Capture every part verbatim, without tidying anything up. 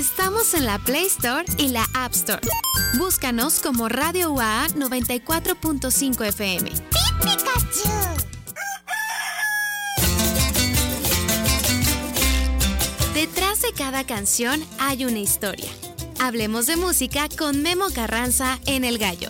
Estamos en la Play Store y la App Store. Búscanos como Radio U A A noventa y cuatro punto cinco F M. Detrás de cada canción hay una historia. Hablemos de música con Memo Carranza en El Gallo.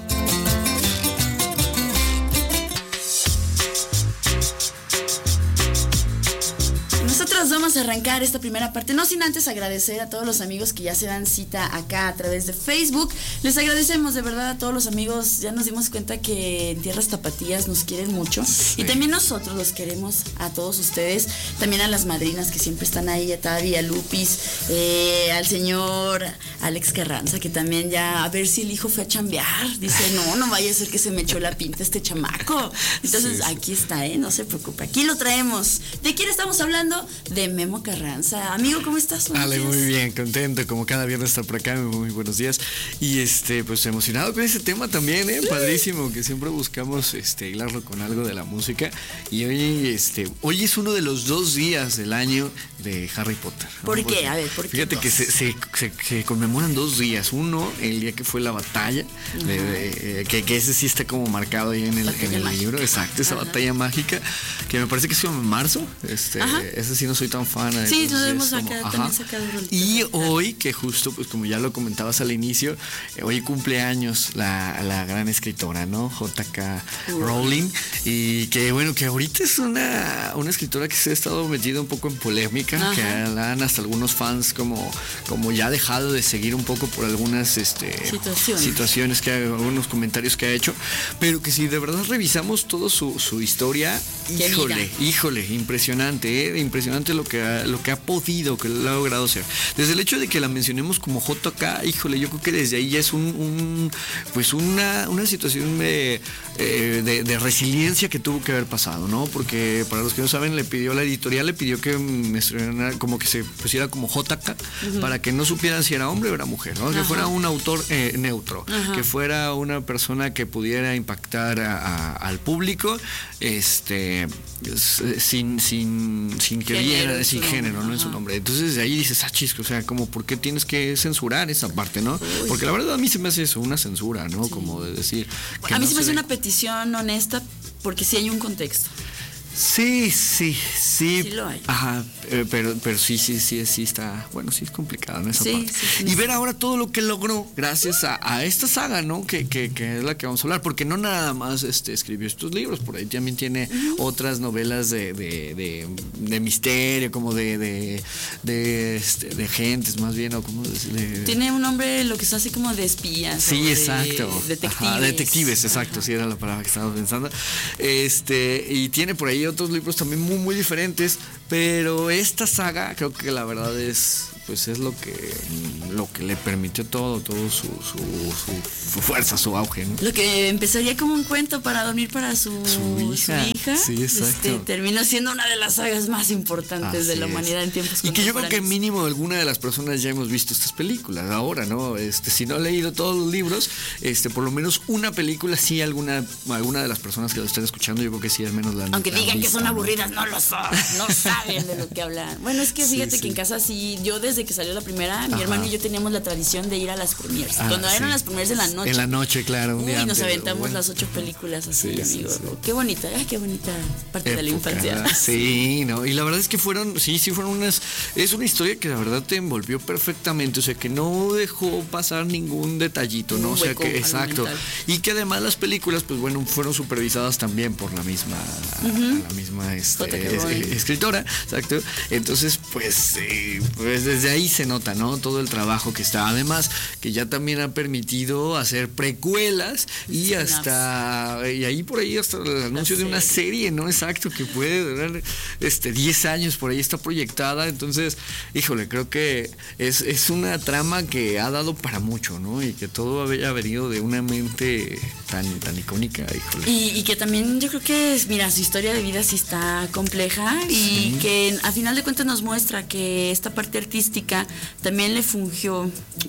Nosotros vamos a arrancar esta primera parte, no sin antes agradecer a todos los amigos que ya se dan cita acá a través de Facebook. Les agradecemos de verdad a todos los amigos, ya nos dimos cuenta que en Tierras Tapatías nos quieren mucho, sí. Y también nosotros los queremos a todos ustedes, también a las madrinas que siempre están ahí, a Tavi, a Lupis, eh, al señor Alex Carranza, que también ya a ver si el hijo fue a chambear, dice, no, no vaya a ser que se me echó la pinta este chamaco. Entonces sí, sí. Aquí está, eh, no se preocupe, aquí lo traemos. ¿De quién estamos hablando? De Memo Carranza. Amigo, ¿cómo estás? Ale, muy bien, contento, como cada viernes estar por acá, muy buenos días. Y este, pues emocionado con ese tema también, eh, padrísimo, que siempre buscamos este hilarlo con algo de la música. Y hoy, este, hoy es uno de los dos días del año de Harry Potter, ¿no? ¿Por qué? Porque, a ver, ¿por qué? Fíjate que se, se, se, se conmemoran dos días. Uno, el día que fue la batalla, uh-huh. de, de, que, que ese sí está como marcado ahí en el, en el libro, exacto, esa uh-huh. batalla mágica, que me parece que es como en marzo, este, uh-huh. ese sí no soy tan fan. Sí, lo hemos acá, también sacado. Y hoy, que justo, pues como ya lo comentabas al inicio, eh, hoy cumple años la, la gran escritora, ¿no? J K Uh. Rowling, y que bueno, que ahorita es una, una escritora que se ha estado metida un poco en polémica, ajá. que la han hasta algunos fans como, como ya dejado de seguir un poco por algunas este, situaciones. situaciones, que algunos comentarios que ha hecho, pero que si de verdad revisamos toda su, su historia, Qué híjole, vida. híjole, impresionante, ¿eh? Impresionante lo que ha, lo que ha podido, que lo ha logrado ser. Desde el hecho de que la mencionemos como J K, híjole, yo creo que desde ahí ya es un, un pues una, una situación de, eh, de, de resiliencia que tuvo que haber pasado, ¿no? Porque para los que no saben, le pidió la editorial, le pidió que me estrenara, como que se pusiera como J K, uh-huh. para que no supieran si era hombre o era mujer, ¿no? Que uh-huh. fuera un autor eh, neutro, uh-huh. que fuera una persona que pudiera impactar a, a, al público, este, sin, sin, sin que viera, sin género, ¿no? En su nombre. Entonces de ahí dices, ah, chisco, o sea, como ¿por qué tienes que censurar esa parte, no? Uy. Porque la verdad a mí se me hace eso, una censura, ¿no? Sí. Como de decir que a mí no se me hace ve. una petición honesta, porque sí hay un contexto. Sí, sí, sí. Sí lo hay. Ajá, eh, pero, pero sí, sí, sí, sí está, bueno, sí es complicado en esa sí, parte. Sí, sí, y sí. ver ahora todo lo que logró gracias a, a esta saga, ¿no? Que, que, que es la que vamos a hablar, porque no nada más este, escribió estos libros, por ahí también tiene uh-huh. otras novelas de, de, de, de misterio, como de, de, de, este, de gentes, más bien, o como de, de... Tiene un nombre, lo que es así como de espías. Sí, exacto. De detectives. Ajá, detectives, exacto, ajá. Sí era la palabra que estaba pensando. Este, y tiene por ahí otros libros también muy muy diferentes, pero esta saga creo que la verdad es pues es lo que lo que le permitió todo todo su, su, su, su fuerza, su auge, ¿no? Lo que empezaría como un cuento para dormir para su, su hija, su hija sí, exacto. Este, terminó siendo una de las sagas más importantes Así de la es. humanidad en tiempos y que yo creo que contemporáneos. mínimo alguna de las personas ya hemos visto estas películas ahora, ¿no? Este, si no he leído todos los libros, este, por lo menos una película sí, alguna alguna de las personas que lo están escuchando, yo creo que sí al menos la han aunque la digan vista, que son ¿no? aburridas, no lo son, no saben de lo que hablan. Bueno, es que fíjate sí, sí. que en casa sí, yo desde que salió la primera, mi Ajá. hermano y yo teníamos la tradición de ir a las premiers. Ah, Cuando sí. eran las premiers de la noche. En la noche, claro, un Uy, día nos antes, aventamos bueno. las ocho películas así, sí, amigo. Sí, sí. Qué bonita, ay, qué bonita parte Época, de la infancia. Sí, no, y la verdad es que fueron, sí, sí fueron unas, es una historia que la verdad te envolvió perfectamente, o sea, que no dejó pasar ningún detallito, ¿no? O sea, que, exacto. Y que además las películas, pues bueno, fueron supervisadas también por la misma, uh-huh. la misma este, es, escritora, exacto. Entonces, pues, eh, pues desde ahí se nota, ¿no? Todo el trabajo que está. Además, que ya también ha permitido hacer precuelas y hasta, y ahí por ahí hasta el anuncio de una serie, ¿no? Exacto, que puede durar este diez años, por ahí está proyectada. Entonces, híjole, creo que es, es una trama que ha dado para mucho, ¿no? Y que todo había venido de una mente tan, tan icónica, híjole. Y, y que también yo creo que es, mira, su historia de vida sí está compleja y sí. que a final de cuentas nos muestra que esta parte artística también le fungió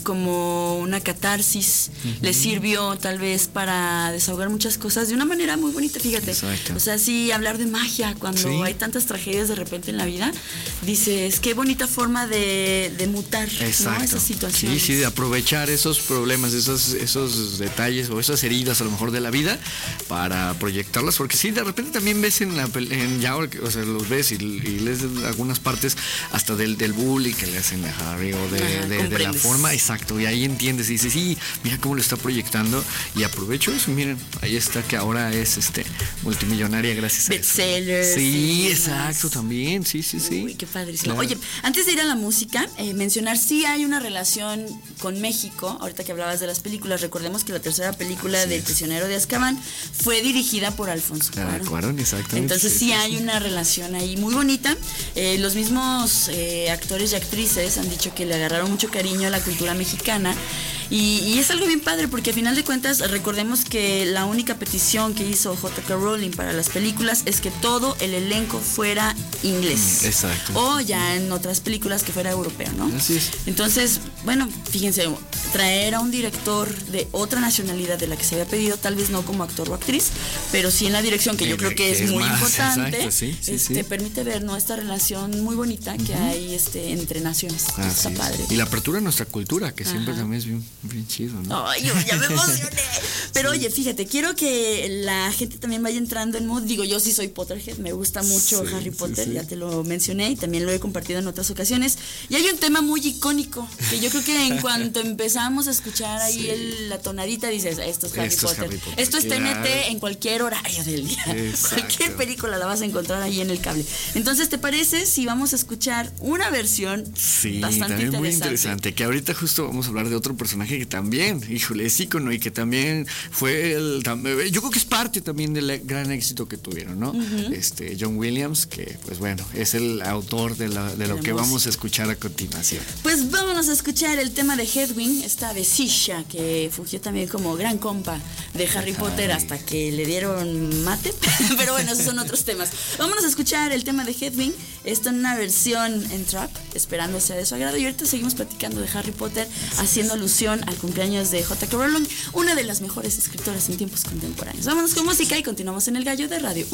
como una catarsis, uh-huh. le sirvió tal vez para desahogar muchas cosas de una manera muy bonita, fíjate. Exacto. O sea, sí, hablar de magia cuando sí. hay tantas tragedias de repente en la vida, dices, qué bonita forma de, de mutar, ¿no? Esas situaciones. Sí, sí, de aprovechar esos problemas, esos, esos detalles o esas heridas a lo mejor de la vida para proyectarlas, porque sí, de repente también ves en la en ya, o sea, los ves y, y lees algunas partes hasta del, del bullying que le hacen a Harry o de, Ajá, de, de la forma, exacto, y ahí entiendes y dices, sí, mira cómo lo está proyectando y aprovecho eso, miren, ahí está que ahora es este multimillonaria gracias a eso. Bestsellers. Sí, sí, exacto, también, sí, sí, sí. Uy, qué padrísimo. Claro. Oye, antes de ir a la música, eh, mencionar sí hay una relación con México, ahorita que hablabas de las películas, recordemos que la tercera película Así del es. Prisionero de Azkaban fue dirigida por Alfonso Cuarón. Cuarón, exactamente. Entonces sí, sí hay sí. una relación ahí muy bonita. Eh, los mismos eh, actores y actrices han dicho que le agarraron mucho cariño a la cultura mexicana y, y es algo bien padre porque a final de cuentas recordemos que la única petición que hizo J K Rowling para las películas es que todo el elenco fuera inglés. Exacto. O ya en otras películas que fuera europeo, ¿no? Así es. Entonces, bueno, fíjense, traer a un director de otra nacionalidad de la que se había pedido, tal vez no como actor o actriz, pero sí en la dirección, que yo creo que es, es muy más, importante, exacto, sí, sí, este, sí. permite ver, ¿no?, esta relación muy bonita que uh-huh. hay este, entre naciones. Ah, está sí, padre. Y la apertura a nuestra cultura, que Ajá. siempre también es bien, bien chido, ¿no? Ay, yo ya me emocioné. Pero sí. oye, fíjate, quiero que la gente también vaya entrando en mood. Digo, yo sí soy Potterhead, me gusta mucho sí, Harry Potter, sí, sí. ya te lo mencioné y también lo he compartido en otras ocasiones. Y hay un tema muy icónico, que yo creo que en cuanto empezamos a escuchar ahí sí. el, la tonadita, dices, esto es Harry, esto Potter. Es Harry Potter. Esto es T N T en cualquier horario del día. Exacto. Cualquier película la vas a encontrar ahí en el cable. Entonces, ¿te parece si vamos a escuchar una versión sí, bastante también interesante? muy interesante? Que ahorita justo vamos a hablar de otro personaje que también, híjole, es ícono y que también fue el, yo creo que es parte también del gran éxito que tuvieron, ¿no? Uh-huh. Este John Williams, que pues bueno, es el autor de, la, de, de lo que música. Vamos a escuchar a continuación. Pues vámonos a escuchar el tema de Hedwig, esta besilla que fugió también como gran compa de Harry Ay. Potter hasta que le dieron mate, pero bueno, esos son otros temas. Vámonos a escuchar el tema de Hedwig, esto en una versión en trap, esperando sea de su agrado, y ahorita seguimos platicando de Harry Potter, haciendo alusión al cumpleaños de J K Rowling, una de las mejores escritoras en tiempos contemporáneos. Vámonos con música y continuamos en El Gallo de Radio